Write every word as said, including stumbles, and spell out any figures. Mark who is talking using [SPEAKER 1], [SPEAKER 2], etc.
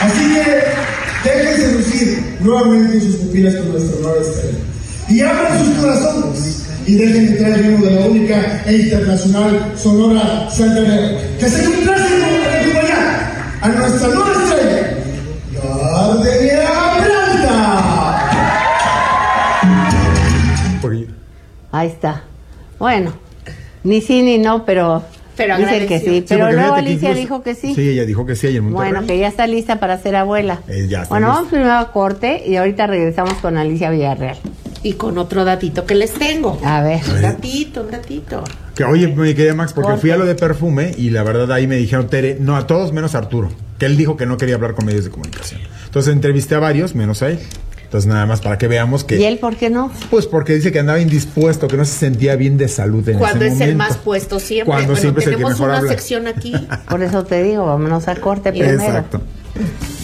[SPEAKER 1] Así que déjense lucir nuevamente sus pupilas con nuestra nueva estrella. Y abran sus corazones y dejen entrar el ritmo de la única e internacional Sonora Santanera. Que se complace con acompañar a nuestra nueva estrella, Gardenia Planta.
[SPEAKER 2] Ahí está. Bueno, ni sí ni no, pero,
[SPEAKER 3] pero
[SPEAKER 2] dicen que sí.
[SPEAKER 4] Sí,
[SPEAKER 2] pero luego
[SPEAKER 4] fíjate que
[SPEAKER 2] Alicia
[SPEAKER 4] incluso,
[SPEAKER 2] dijo que sí.
[SPEAKER 4] Sí, ella dijo que sí ayer en Monterrey.
[SPEAKER 2] Bueno, que ya está lista para ser abuela.
[SPEAKER 4] Eh, ya está
[SPEAKER 2] bueno,
[SPEAKER 4] lista.
[SPEAKER 2] vamos primero a corte y ahorita regresamos con Alicia Villarreal.
[SPEAKER 3] Y con otro datito que les tengo.
[SPEAKER 2] A ver.
[SPEAKER 3] Un datito, un datito.
[SPEAKER 4] Que oye, me quedé Max, porque
[SPEAKER 2] Corte.
[SPEAKER 4] fui a lo de perfume y la verdad ahí me dijeron, Tere, no, a todos menos a Arturo, que él dijo que no quería hablar con medios de comunicación. Entonces entrevisté a varios, menos a él. Entonces nada más para que veamos que...
[SPEAKER 2] ¿Y él por qué no?
[SPEAKER 4] Pues porque dice que andaba indispuesto, que no se sentía bien de salud en
[SPEAKER 3] Cuando
[SPEAKER 4] ese
[SPEAKER 3] es
[SPEAKER 4] momento.
[SPEAKER 3] el más puesto siempre.
[SPEAKER 4] Cuando
[SPEAKER 3] bueno,
[SPEAKER 4] siempre es el que
[SPEAKER 3] tenemos
[SPEAKER 4] mejor
[SPEAKER 3] una
[SPEAKER 4] habla.
[SPEAKER 3] sección aquí.
[SPEAKER 2] Por eso te digo, vámonos a corte primero.
[SPEAKER 4] Exacto.